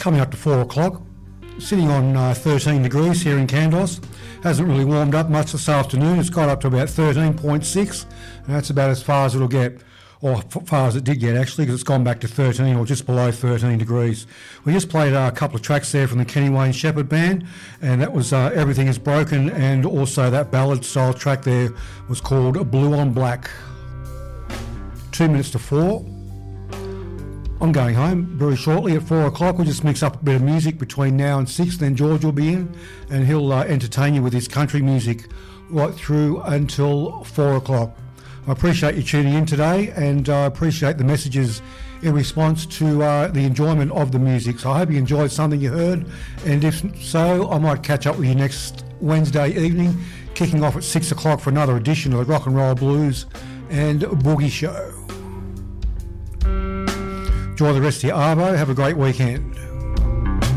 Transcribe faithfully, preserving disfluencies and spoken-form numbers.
coming up to four o'clock. Sitting on uh, thirteen degrees here in Kandos. Hasn't really warmed up much this afternoon. It's got up to about thirteen point six, and that's about as far as it'll get, or as far as it did get actually, because it's gone back to thirteen or just below thirteen degrees. We just played uh, a couple of tracks there from the Kenny Wayne Shepherd Band, and that was uh, Everything Is Broken, and also that ballad style track there was called Blue on Black. Two minutes to four. I'm going home very shortly at four o'clock. We'll just mix up a bit of music between now and six. Then George will be in and he'll uh, entertain you with his country music right through until four o'clock. I appreciate you tuning in today, and I uh, appreciate the messages in response to uh, the enjoyment of the music. So I hope you enjoyed something you heard, and if so, I might catch up with you next Wednesday evening, kicking off at six o'clock for another edition of the Rock and Roll Blues and Boogie Show. Enjoy the rest of your arvo. Have a great weekend.